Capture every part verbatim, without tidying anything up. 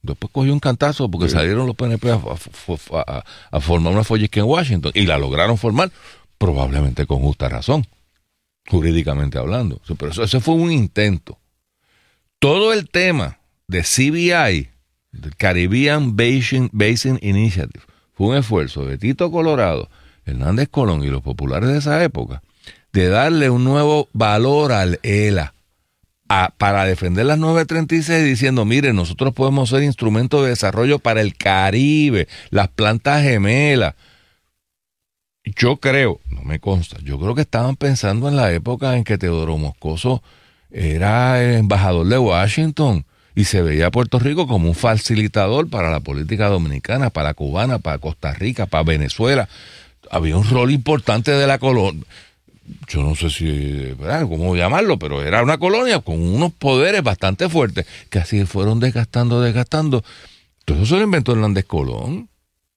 Después cogió un cantazo porque sí. salieron los P N P a, a, a, a formar una follisca en Washington y la lograron formar probablemente con justa razón, jurídicamente hablando. Pero eso, ese fue un intento. Todo el tema de C B I, del Caribbean Basin, Basin Initiative, fue un esfuerzo de Tito Colorado, Hernández Colón y los populares de esa época de darle un nuevo valor al E L A. A, para defender las nueve treinta y seis diciendo, mire, nosotros podemos ser instrumentos de desarrollo para el Caribe, las plantas gemelas. Yo creo, no me consta, yo creo que estaban pensando en la época en que Teodoro Moscoso era el embajador de Washington y se veía a Puerto Rico como un facilitador para la política dominicana, para cubana, para Costa Rica, para Venezuela. Había un rol importante de la colonia. Yo no sé si, ¿verdad?, cómo llamarlo, pero era una colonia con unos poderes bastante fuertes que así fueron desgastando, desgastando. Todo eso lo inventó Hernández Colón.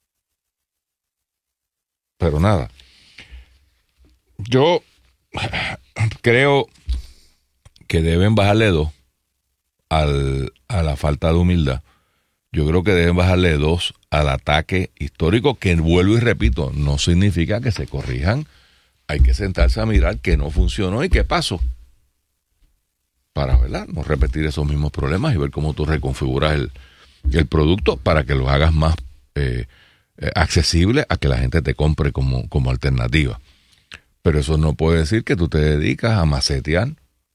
Pero nada. Yo creo que deben bajarle dos al, a la falta de humildad. Yo creo que deben bajarle dos al ataque histórico, que vuelvo y repito, no significa que se corrijan. Hay que sentarse a mirar qué no funcionó y qué pasó. Para, ¿verdad?, no repetir esos mismos problemas y ver cómo tú reconfiguras el, el producto para que lo hagas más eh, eh, accesible a que la gente te compre como, como alternativa. Pero eso no puede decir que tú te dedicas a macetear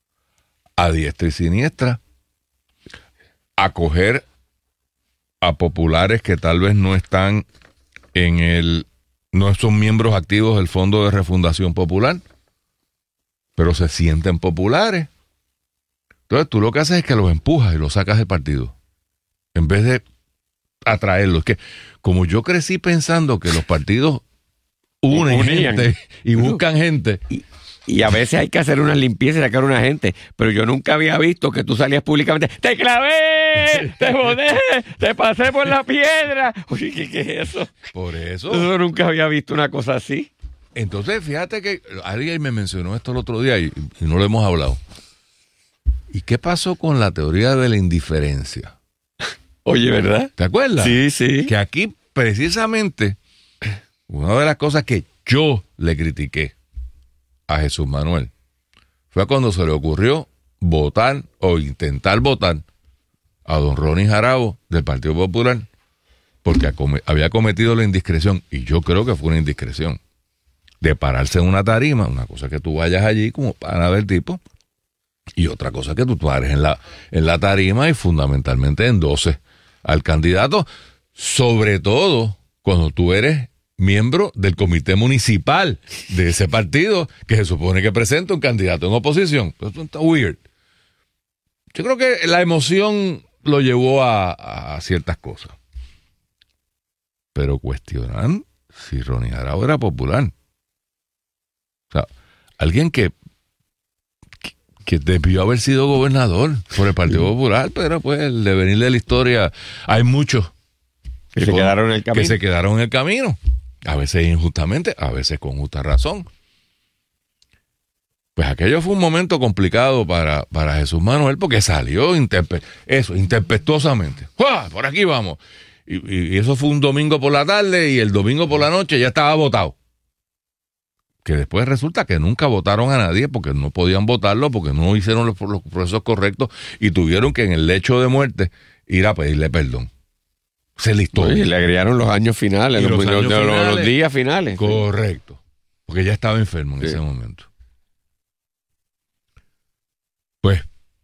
a diestra y siniestra, a coger a populares que tal vez no están en el... no son miembros activos del Fondo de Refundación Popular, pero se sienten populares. Entonces tú lo que haces es que los empujas y los sacas del partido, en vez de atraerlos. Es que como yo crecí pensando que los partidos unen gente y buscan gente... Y, y a veces hay que hacer una limpieza y sacar una gente, pero yo nunca había visto que tú salías públicamente, ¡te clavé! ¡Te bodé! ¡Te pasé por la piedra! Oye, ¿qué, qué es eso? Por eso. Yo nunca había visto una cosa así. Entonces, fíjate que alguien me mencionó esto el otro día y, y no lo hemos hablado. ¿Y qué pasó con la teoría de la indiferencia? Oye, ¿verdad? ¿Te acuerdas? Sí, sí. Que aquí, precisamente, una de las cosas que yo le critiqué a Jesús Manuel fue cuando se le ocurrió votar o intentar votar a don Ronnie Jarabo del Partido Popular porque había cometido la indiscreción, y yo creo que fue una indiscreción, de pararse en una tarima. Una cosa que tú vayas allí como pana del tipo, y otra cosa que tú pares en la, en la tarima y fundamentalmente endoses al candidato, sobre todo cuando tú eres miembro del comité municipal de ese partido que se supone que presenta un candidato en oposición. Eso está weird. Yo creo que la emoción lo llevó a, a ciertas cosas. Pero cuestionan si Ronnie Jarabo era popular. O sea, alguien que, que, que debió haber sido gobernador por el Partido Popular, pero pues el devenir de la historia, hay muchos que, que se quedaron en el camino. Que se quedaron en el camino. A veces injustamente, a veces con justa razón. Pues aquello fue un momento complicado para, para Jesús Manuel, porque salió interpe- eso, intempestuosamente. ¡Uah! Por aquí vamos. Y, y eso fue un domingo por la tarde, y el domingo por la noche ya estaba votado. Que después resulta que nunca votaron a nadie porque no podían votarlo, porque no hicieron los, los procesos correctos y tuvieron que en el lecho de muerte ir a pedirle perdón. Se listó. Oye, y le agregaron los años finales, los, los, años los, finales, los días finales. Correcto. Porque ya estaba enfermo en sí. ese momento. Pues,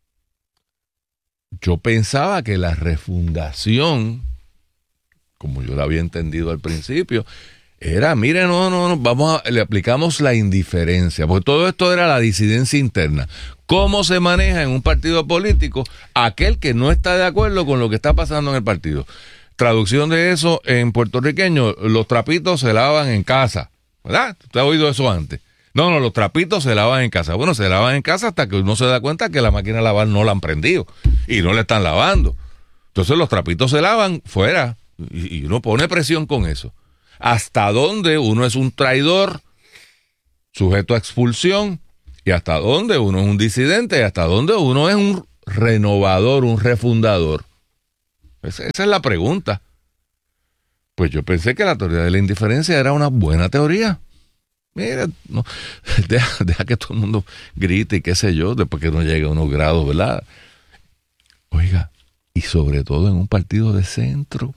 yo pensaba que la refundación, como yo la había entendido al principio, era, mire, no, no, no, vamos a, le aplicamos la indiferencia, porque todo esto era la disidencia interna. ¿Cómo se maneja en un partido político aquel que no está de acuerdo con lo que está pasando en el partido? Traducción de eso en puertorriqueño, los trapitos se lavan en casa, ¿verdad? ¿Usted ha oído eso antes? No, no, los trapitos se lavan en casa. Bueno, se lavan en casa hasta que uno se da cuenta que la máquina de lavar no la han prendido y no le están lavando. Entonces los trapitos se lavan fuera y, y uno pone presión con eso. ¿Hasta dónde uno es un traidor sujeto a expulsión? ¿Y hasta dónde uno es un disidente? ¿Y hasta dónde uno es un renovador, un refundador? Esa, esa es la pregunta. Pues yo pensé que la teoría de la indiferencia era una buena teoría. Mira, no, deja, deja que todo el mundo grite y qué sé yo, después que no llegue a unos grados, ¿verdad? Oiga, y sobre todo en un partido de centro,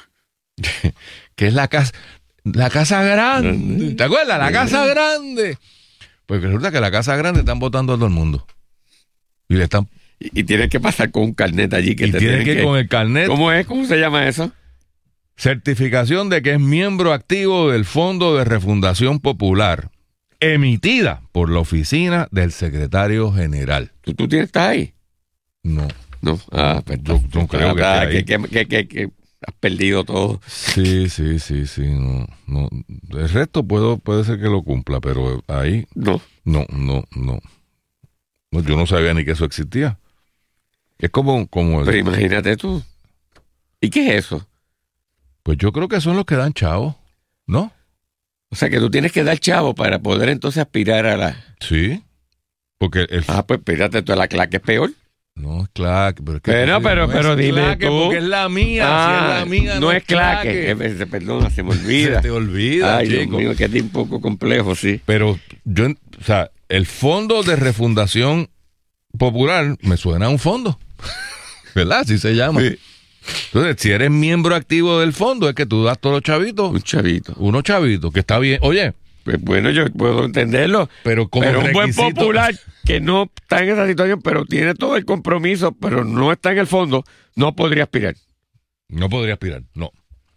que es la casa, la casa grande. ¿Te acuerdas? La casa grande. Pues resulta que la casa grande están votando a todo el mundo. Y le están... Y, y tienes que pasar con un carnet allí. Que y te tienes que ir que... con el carnet. ¿Cómo es? ¿Cómo se llama eso? Certificación de que es miembro activo del Fondo de Refundación Popular, emitida por la oficina del secretario general. ¿Tú, tú tienes, estás ahí? No. No. Ah, pues yo no creo que, ah, esté ahí. que, que, que, que has perdido todo. Sí, sí, sí, sí. No, no. El resto puedo, puede ser que lo cumpla, pero ahí... No. No, no, no. no yo no sabía ni que eso existía. Es como... como el, pero imagínate tú. ¿Y qué es eso? Pues yo creo que son los que dan chavo, ¿no? O sea, que tú tienes que dar chavo para poder entonces aspirar a la... Sí. Porque el... Ah, pues espérate, tú la claque es peor. No es claque, pero es que... Pero, pero, no pero es dime claque tú. Porque es la mía, ah, si es la mía, no, no es claque. claque. Perdona, se me olvida. Se te olvida, Ay, chico. Dios mío, que es un poco complejo, sí. Pero yo, o sea, el Fondo de Refundación Popular me suena a un fondo, ¿verdad? Así se llama. Sí. Entonces, si eres miembro activo del fondo, es que tú das todos los chavitos. Un chavito. Unos chavitos, que está bien. Oye. Pues bueno, yo puedo entenderlo. Pero como pero un requisito... buen popular que no está en esa situación, pero tiene todo el compromiso, pero no está en el fondo, no podría aspirar. No podría aspirar, no.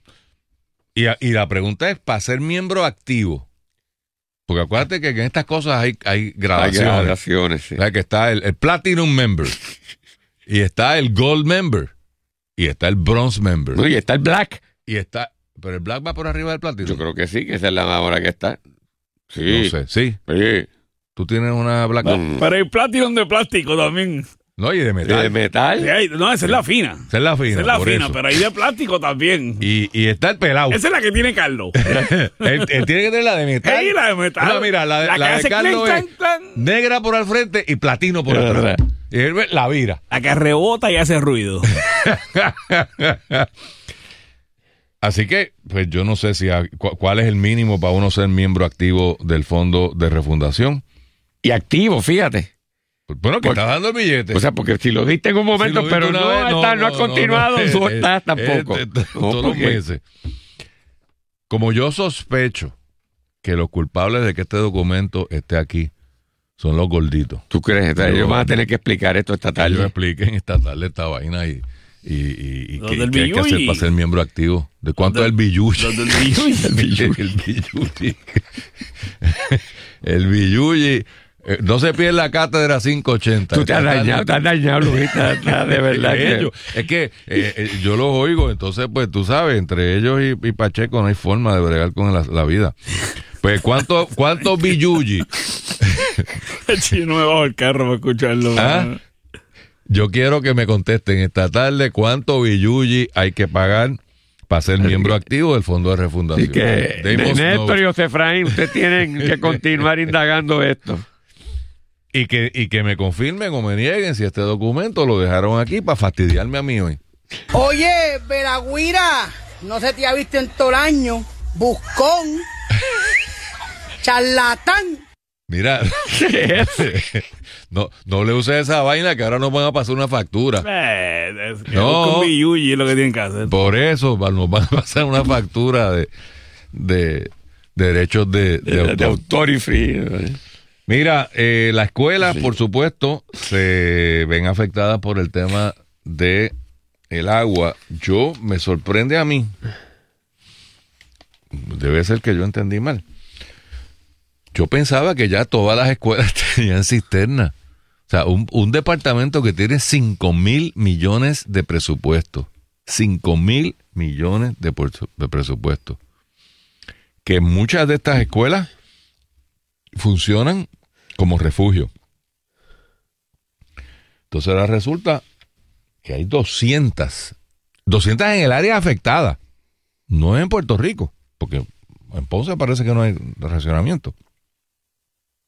Y, y la pregunta es, para ser miembro activo, porque acuérdate que en estas cosas hay, hay gradaciones. Hay gradaciones, sí. O sea, que está el, el Platinum Member, y está el Gold Member, y está el Bronze Member. No, y está el Black. Y está, pero el Black va por arriba del Platinum. Yo creo que sí, que esa es la hora que está. Sí. No sé, sí. Sí. Tú tienes una Black. No, pero hay Platinum de plástico también. No, y de metal. ¿De metal? Sí, hay, no, esa es la fina. Esa es la fina. Esa es la por fina, eso. pero hay de plástico también. Y, y está el pelado. Esa es la que tiene Carlos. él, él tiene que tener la de metal. Sí, la de metal. No, mira, la, La la que de hace Carlos clan, es clan, clan. negra por al frente y platino por atrás. Y él la vira. La que rebota y hace ruido. Así que, pues yo no sé si a, cu- cuál es el mínimo para uno ser miembro activo del Fondo de Refundación. Y activo, fíjate. Pues, bueno, que Por- está dando el billete. O sea, porque si lo diste en un momento, Si lo pero viste no, una vez, está, no, has continuado, no. tú Eh, estás eh, tampoco. eh, eh, No, todos los porque- meses. Como yo sospecho que los culpables de que este documento esté aquí son los gorditos. ¿Tú crees? O sea, Yo- ellos van a tener que explicar esto esta Que ellos tarde. expliquen esta tarde esta vaina y, y, y, y Los qué, del qué hay que hacer billuyi. para ser miembro activo. ¿De cuánto es el billuyi? Los del billuyi. El billuyi. El billuyi. El billuyi. Eh, no se pierde la cátedra quinientos ochenta. Tú te has dañado, te has dañado, Luis, estás- estás de verdad. que- Ellos, es que eh, eh, yo los oigo, entonces pues tú sabes, entre ellos y, y Pacheco no hay forma de bregar con la, la vida. Pues ¿cuántos cuántos billuyi? Yo no me bajo el carro para escucharlo. ¿Ah? Yo quiero que me contesten esta tarde cuánto billuyi hay que pagar para ser miembro activo del Fondo de Refundación. Así que, They must Néstor know. y José Efraín, ustedes tienen que continuar indagando esto. Y que, y que me confirmen o me nieguen si este documento lo dejaron aquí para fastidiarme a mí hoy. Oye, Veragüira, no se te ha visto en todo el año. Buscón, charlatán. Mira, no, no le uses esa vaina que ahora nos van a pasar una factura. Eh, es que No. busca un billuyi es lo que tienen que hacer. Por eso va- nos van a pasar una factura de, de, de derechos de, de De, autor. de autor y frío. Mira, eh, las escuelas, por supuesto, se ven afectadas por el tema de el agua. Yo, me sorprende a mí, debe ser que yo entendí mal. Yo pensaba que ya todas las escuelas tenían cisterna. O sea, un, un departamento que tiene cinco mil millones de presupuesto. cinco mil millones de, por- de presupuesto. Que muchas de estas escuelas funcionan como refugio. Entonces ahora resulta que hay doscientas. doscientas en el área afectada. No es en Puerto Rico, porque en Ponce parece que no hay racionamiento.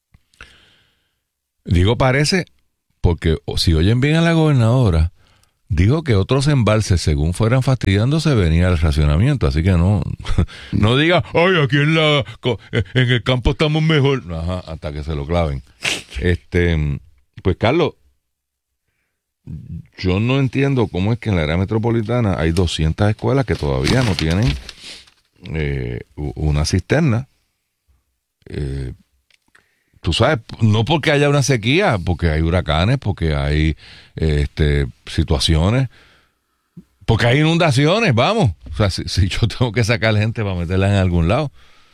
Digo parece porque si oyen bien a la gobernadora, Dijo que otros embalses, según fueran fastidiándose, venía el racionamiento. Así que no, no diga, ay, aquí en la en el campo estamos mejor. Ajá, hasta que se lo claven. Este, pues, Carlos, yo no entiendo cómo es que en la área metropolitana hay doscientas escuelas que todavía no tienen eh, una cisterna. Eh, tú sabes, no porque haya una sequía, porque hay huracanes, porque hay este, situaciones, porque hay inundaciones, vamos. O sea, si, si yo tengo que sacar gente para meterla en algún lado.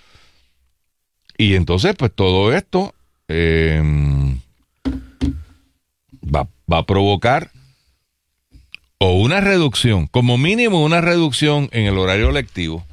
Y entonces, pues todo esto eh, va, va a provocar o una reducción, como mínimo una reducción en el horario lectivo,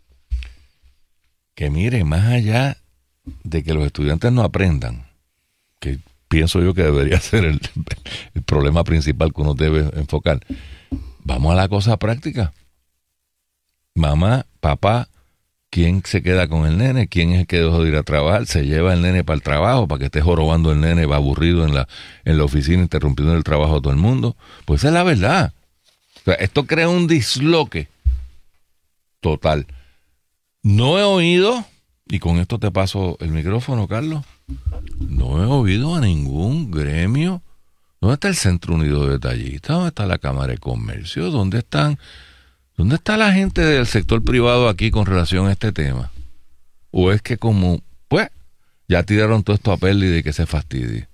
que mire, más allá de que los estudiantes no aprendan, que pienso yo que debería ser el, el problema principal que uno debe enfocar. Vamos a la cosa práctica. Mamá, papá, ¿quién se queda con el nene? ¿Quién es el que dejó de ir a trabajar? ¿Se lleva el nene para el trabajo para que esté jorobando el nene, va aburrido en la, en la oficina, interrumpiendo el trabajo de todo el mundo? Pues esa es la verdad. O sea, esto crea un disloque total. No he oído... Y con esto te paso el micrófono, Carlos. No he oído a ningún gremio. ¿Dónde está el Centro Unido de Detallistas? ¿Dónde está la Cámara de Comercio? ¿Dónde están, dónde está la gente del sector privado aquí con relación a este tema? ¿O es que como, pues, ya tiraron todo esto a pérdida y que se fastidie?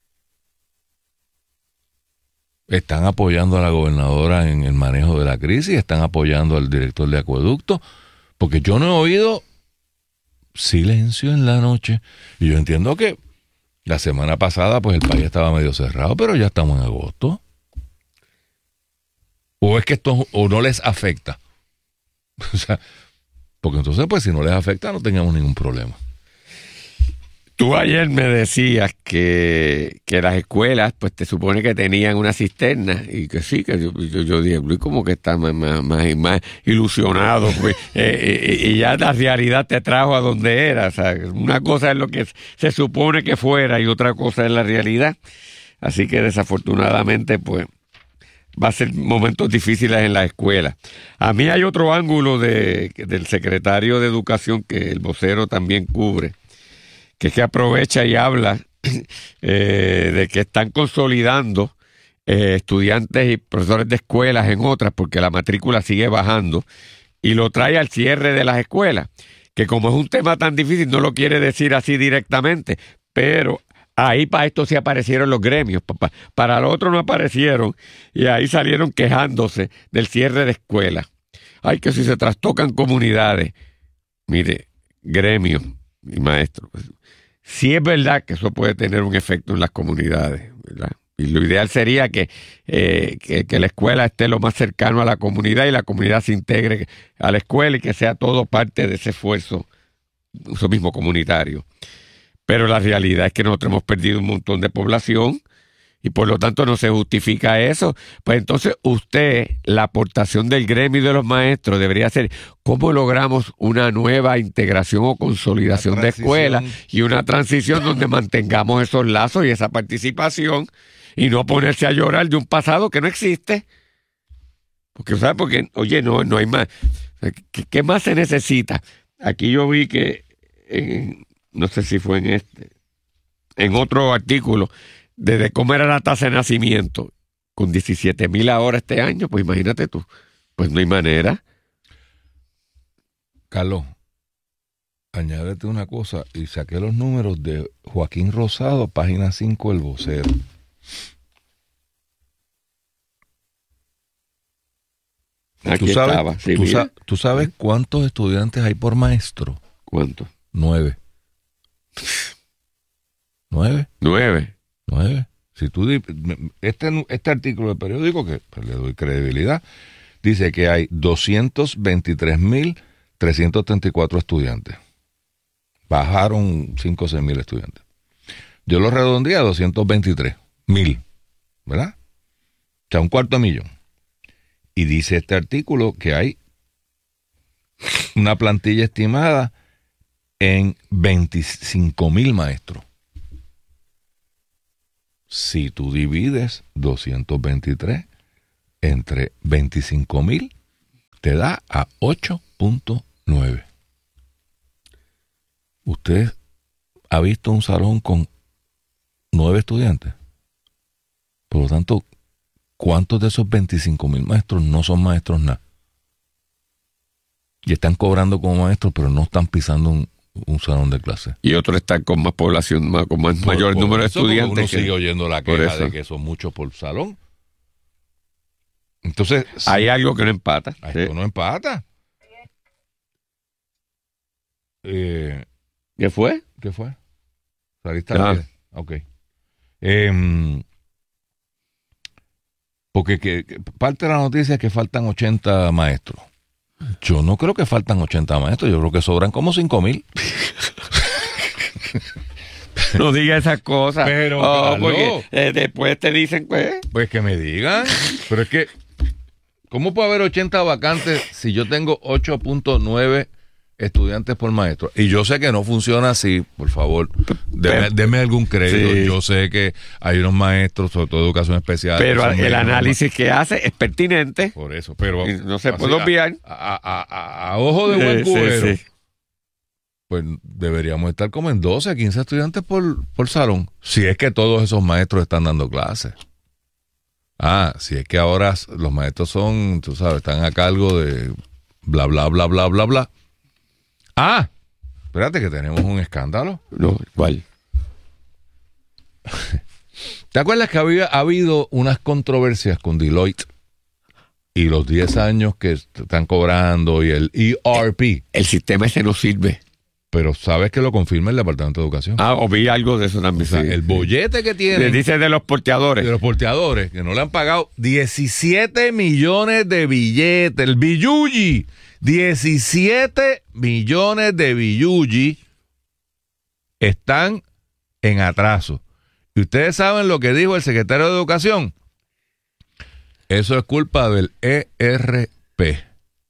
Están apoyando a la gobernadora en el manejo de la crisis, están apoyando al director de acueducto, porque yo no he oído silencio en la noche. Y yo entiendo que la semana pasada pues el país estaba medio cerrado, pero ya estamos en agosto. O es que esto o no les afecta. O sea, porque entonces pues si no les afecta no tengamos ningún problema. Tú ayer me decías que, que las escuelas, pues te supone que tenían una cisterna, y que sí, que yo, yo, yo dije, Luis, como que está más, más, más, más ilusionado, pues, eh, y ya la realidad te trajo a donde era. O sea, una cosa es lo que se supone que fuera y otra cosa es la realidad. Así que desafortunadamente, pues, va a ser momentos difíciles en la escuela. A mí hay otro ángulo de, del secretario de Educación que el vocero también cubre, que es que aprovecha y habla eh, de que están consolidando eh, estudiantes y profesores de escuelas en otras, porque la matrícula sigue bajando, y lo trae al cierre de las escuelas, que como es un tema tan difícil, no lo quiere decir así directamente, pero ahí para esto sí aparecieron los gremios, papá. Para lo otro no aparecieron, y ahí salieron quejándose del cierre de escuelas. Ay, que si se trastocan comunidades. Mire, gremios y maestros, pues, sí es verdad que eso puede tener un efecto en las comunidades, ¿verdad? Y lo ideal sería que, eh, que, que la escuela esté lo más cercano a la comunidad y la comunidad se integre a la escuela y que sea todo parte de ese esfuerzo, eso mismo comunitario. Pero la realidad es que nosotros hemos perdido un montón de población y por lo tanto no se justifica eso. Pues entonces usted, la aportación del gremio y de los maestros debería ser cómo logramos una nueva integración o consolidación de escuelas y una transición donde mantengamos esos lazos y esa participación y no ponerse a llorar de un pasado que no existe. Porque, ¿sabes? Porque, oye, no, no hay más. ¿Qué, qué más se necesita? Aquí yo vi que, en, no sé si fue en este, en otro artículo, desde cómo era la tasa de nacimiento, con diecisiete mil ahora este año, pues imagínate tú, pues no hay manera. Carlos, añádete una cosa, y saqué los números de Joaquín Rosado, página cinco, El Vocero. Aquí ¿Tú sabes, estaba. Sí, tú, sa- ¿Tú sabes cuántos estudiantes hay por maestro? ¿Cuánto? Nueve. ¿Nueve? Nueve. Nueve. Si tú di- este, este artículo del periódico, que pues, le doy credibilidad, dice que hay doscientos veintitrés mil trescientos treinta y cuatro estudiantes. Bajaron cinco o seis mil estudiantes. Yo lo redondeé a doscientos veintitrés mil, ¿verdad? O sea, un cuarto de millón. Y dice este artículo que hay una plantilla estimada en veinticinco mil maestros. Si tú divides doscientos veintitrés entre veinticinco mil te da a ocho punto nueve. ¿Usted ha visto un salón con nueve estudiantes? Por lo tanto, ¿cuántos de esos veinticinco mil maestros no son maestros nada? Y están cobrando como maestros, pero no están pisando un, un salón de clase. Y otros están con más población, más, con más Por- mayor por número de eso, porque estudiantes. Uno que- sigue oyendo la por queja eso. de que son muchos por salón. Entonces, Hay algo que no empata. a ¿sí? esto no empata. Eh, ¿Qué fue? ¿Qué fue? ¿Saliste Ah. al aire? Ok. Em, porque que, que parte de la noticia es que faltan ochenta maestros. Yo no creo que faltan ochenta maestros, yo creo que sobran como cinco mil. No diga esas cosas. Pero, Oh, Carlos. porque eh, después te dicen, pues. Pues que me digan. Pero es que, ¿cómo puede haber ochenta vacantes si yo tengo ocho punto nueve estudiantes por maestro? Y yo sé que no funciona así, por favor. Deme, deme algún crédito. Sí. Yo sé que hay unos maestros, sobre todo de educación especial. Pero que son el menos análisis que hace es pertinente. más. Por eso, pero. Y no se así, puede obviar. A, a- a- a ojo de buen Eh, sí, cubero. sí. Pues deberíamos estar como en doce, quince estudiantes por, por salón. Si es que todos esos maestros están dando clases. Ah, si es que ahora los maestros son, tú sabes, están a cargo de bla, bla, bla, bla, bla, bla. Ah, espérate que tenemos un escándalo. No, ¿cuál? ¿Te acuerdas que había ha habido unas controversias con Deloitte y los diez años que están cobrando y el E R P? El sistema ese no sirve. Pero sabes que lo confirma el Departamento de Educación. Ah, o vi algo de eso O también. sea, sí. el bollete que Le tienen dice de los porteadores. de los porteadores, que no le han pagado diecisiete millones de billetes, el billuyi, diecisiete millones de billuyi están en atraso. Y ustedes saben lo que dijo el secretario de Educación. Eso es culpa del E R P.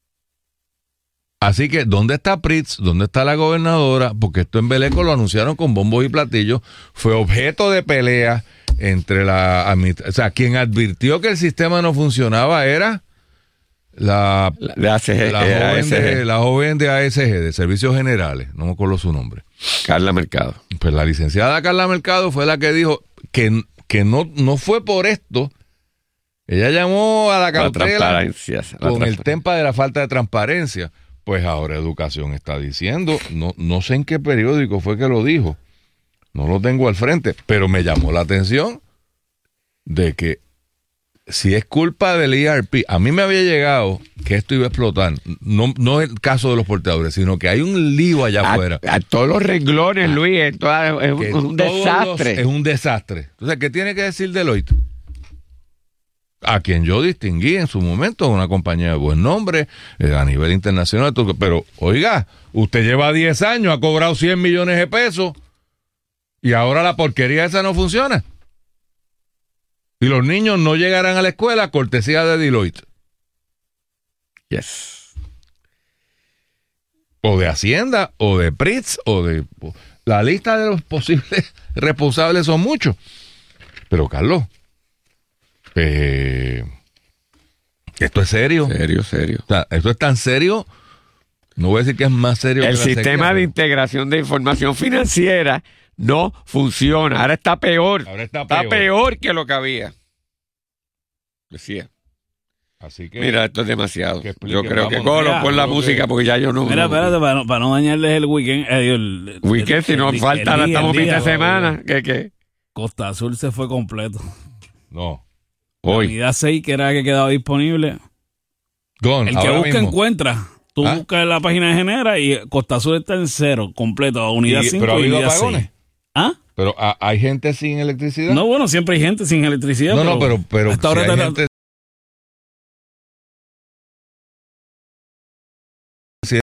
Así que, ¿dónde está Pritz? ¿Dónde está la gobernadora? Porque esto en Beleco lo anunciaron con bombos y platillos. Fue objeto de pelea entre la... administ- O sea, quien advirtió que el sistema no funcionaba era la, La- de A C G, la, eh, joven, A S G. de, la joven de A S G, de Servicios Generales. No me acuerdo su nombre. Carla Mercado. Pues la licenciada Carla Mercado fue la que dijo que, que no, no fue por esto. Ella llamó a la La cautela transparencia. la con el transparencia. tema de la falta de transparencia. Pues ahora Educación está diciendo, no, no sé en qué periódico fue que lo dijo, no lo tengo al frente, pero me llamó la atención de que si es culpa del E R P, a mí me había llegado que esto iba a explotar, no, no el caso de los porteadores, sino que hay un lío allá A, afuera. a todos los renglones, Luis, es, toda- es un, que un todos los- desastre. es un desastre. Entonces, ¿qué tiene que decir Deloitte? A quien yo distinguí en su momento, una compañía de buen nombre, eh, a nivel internacional, todo, pero oiga, usted lleva diez años, ha cobrado cien millones de pesos y ahora la porquería esa no funciona. Y los niños no llegarán a la escuela cortesía de Deloitte Yes. o de Hacienda o de Pritz o de... La lista de los posibles responsables son muchos. Pero Carlos, eh, esto es serio. Serio, serio. O sea, esto es tan serio, no voy a decir que es más serio El que la sistema sequía, de integración de información financiera no funciona. Ahora está peor. Ahora está Está peor. peor que lo que había. Decía. Así que, Mira, esto es demasiado. que explique, Yo creo que vamos, Colo, mira, pon la creo música que- porque ya yo no. Mira, no- espérate, para no, para no dañarles el weekend. eh, el, el- Weekend, si el- nos el- falta, el día, estamos el fin de día, semana. ¿Qué, qué? Costa Azul se fue completo. no. La Hoy. unidad seis, que era la que quedaba disponible. Gone, El que ahora busca mismo. encuentra. Tú ¿Ah? buscas en la página de Genera y Costa Azul está en cero, completo. Unidad Y- cinco pero ha y habido unidad apagones. seis. ¿Ah? Pero ¿ha- hay gente sin electricidad. No, bueno, siempre hay gente sin electricidad. no, no, pero, pero hasta si ahora hay está- gente- si-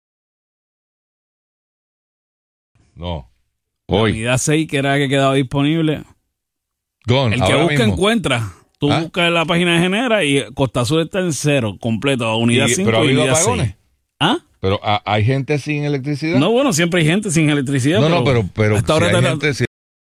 No. La Hoy. unidad seis, que era la que quedaba disponible. Gone, El que ahora busca mismo. encuentra. Tú ¿Ah? buscas en la página de Genera y Costa Azul está en cero, completo. Unidad Y- cinco pero ha y habido unidad apagones. seis. ¿Ah? Pero ¿ha- hay gente sin electricidad. No, bueno, siempre hay gente sin electricidad. no, no, pero, pero hasta si ahora hay está- gente, si